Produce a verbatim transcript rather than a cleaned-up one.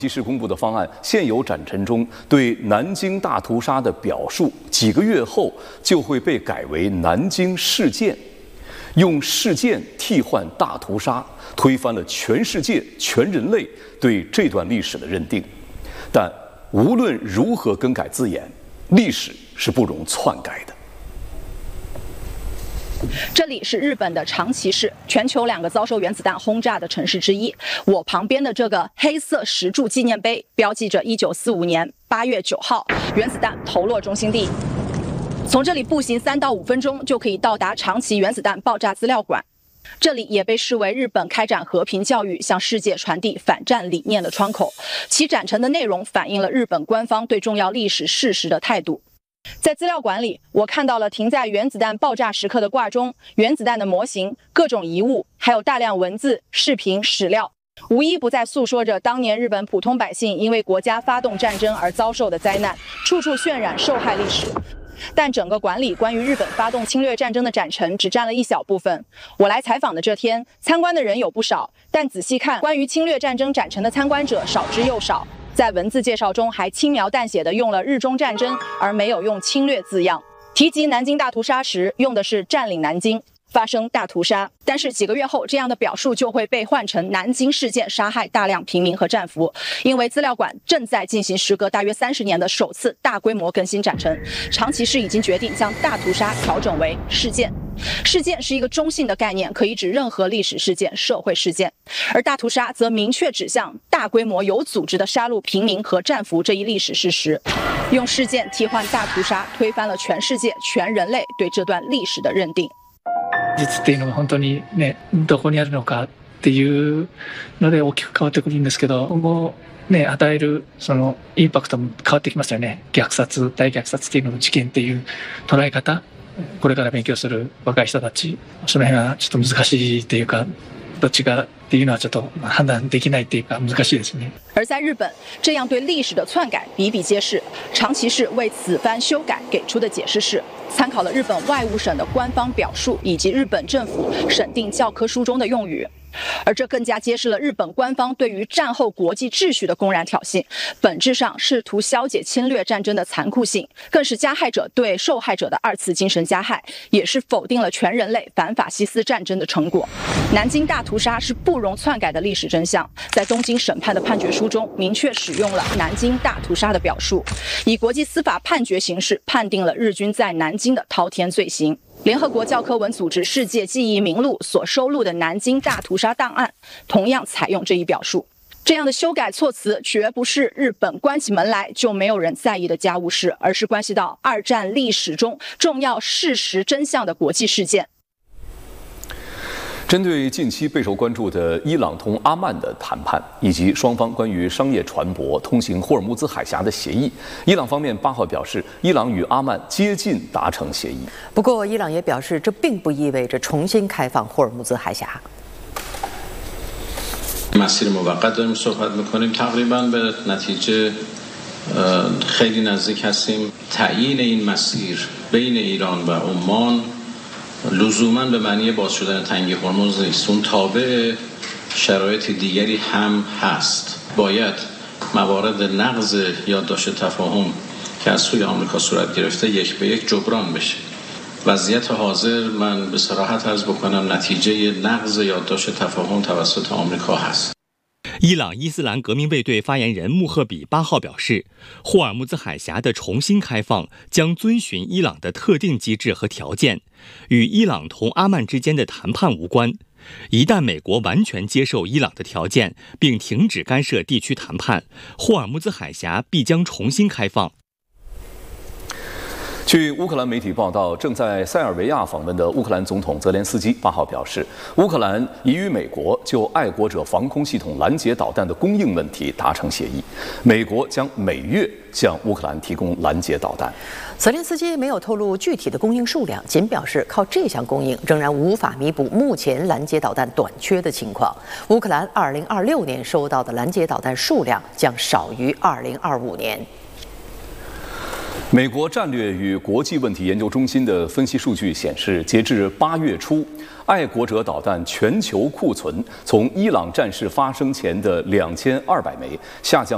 及时公布的方案，现有展陈中对南京大屠杀的表述，几个月后就会被改为南京事件，用事件替换大屠杀，推翻了全世界、全人类对这段历史的认定。但无论如何更改字眼，历史是不容篡改的。 这里是日本的长崎市，全球两个遭受原子弹轰炸的城市之一。我旁边的这个黑色石柱纪念碑，标记着一九四五年八月九号原子弹投落中心地。从这里步行三到五分钟就可以到达长崎原子弹爆炸资料馆。这里也被视为日本开展和平教育、向世界传递反战理念的窗口。其展陈的内容反映了日本官方对重要历史事实的态度。 在资料馆里，我看到了停在原子弹爆炸时刻的挂钟、原子弹的模型、各种遗物，还有大量文字、视频、史料，无一不在诉说着当年日本普通百姓因为国家发动战争而遭受的灾难，处处渲染受害历史。但整个馆里关于日本发动侵略战争的展陈只占了一小部分。我来采访的这天，参观的人有不少，但仔细看，关于侵略战争展陈的参观者少之又少。 在文字介绍中，还轻描淡写地用了“日中战争”，而没有用“侵略”字样。提及南京大屠杀时，用的是“占领南京，发生大屠杀”。但是几个月后，这样的表述就会被换成“南京事件杀害大量平民和战俘”，因为资料馆正在进行时隔大约三十年的首次大规模更新展陈。长崎市已经决定将大屠杀调整为事件。 事件是一个中性的概念，可以指任何历史事件、社会事件；而大屠杀则明确指向大规模有组织的杀戮平民和战俘这一历史事实。用事件替換大屠殺，推翻了全世界、全人类对这段历史的认定。 実っていうのが本当にね、どこにあるのかっていうので大きく変わってくるんですけど、今後ね与えるそのインパクトも変わってきますよね。虐殺、大虐殺っていうのの事件っていう捉え方。 これから勉強する若い人たち、その辺はちょっと難しいというか、どっちがっていうのはちょっと判断できないっていうか難しいですね。 而在日本，这样对历史的篡改比比皆是。长崎市为此番修改给出的解释是，参考了日本外务省的官方表述以及日本政府审定教科书中的用语。 而这更加揭示了日本官方对于战后国际秩序的公然挑衅，本质上试图消解侵略战争的残酷性，更是加害者对受害者的二次精神加害，也是否定了全人类反法西斯战争的成果。南京大屠杀是不容篡改的历史真相，在东京审判的判决书中明确使用了南京大屠杀的表述，以国际司法判决形式判定了日军在南京的滔天罪行。 联合国教科文组织世界记忆名录所收录的南京大屠杀档案，同样采用这一表述。这样的修改措辞，绝不是日本关起门来就没有人在意的家务事，而是关系到二战历史中重要事实真相的国际事件。 针对近期备受关注的伊朗同阿曼的谈判，以及双方关于商业船舶通行霍尔木兹海峡的协议，伊朗方面八号表示，伊朗与阿曼接近达成协议。 不过，伊朗也表示，这并不意味着重新开放霍尔木兹海峡。 مسیر موقت داریم صحبت میکنیم تقریبا به نتیجه خیلی نزدیک هستیم تعیین این مسیر بین ایران و عمان لزوما به معنی باز شدن تنگی هرمز نیست اون تابع شرایط دیگری هم هست باید موارد نقض یادداشت تفاهم که از سوی آمریکا صورت گرفته یک به یک جبران بشه وضعیت حاضر من به صراحت عرض بکنم نتیجه نقض یادداشت تفاهم توسط آمریکا هست 伊朗伊斯兰革命卫队发言人穆赫比八号表示，霍尔木兹海峡的重新开放将遵循伊朗的特定机制和条件，与伊朗同阿曼之间的谈判无关。一旦美国完全接受伊朗的条件，并停止干涉地区谈判，霍尔木兹海峡必将重新开放。 据乌克兰媒体报道，正在塞尔维亚访问的乌克兰总统泽连斯基八号表示，乌克兰已与美国就爱国者防空系统拦截导弹的供应问题达成协议，美国将每月向乌克兰提供拦截导弹。 泽连斯基没有透露具体的供应数量，仅表示靠这项供应仍然无法弥补目前拦截导弹短缺的情况。乌克兰二零二六年收到的拦截导弹数量将少于二零二五年。 美国战略与国际问题研究中心的分析数据显示，截至八月初，爱国者导弹全球库存从伊朗战事发生前的两千二百枚下降。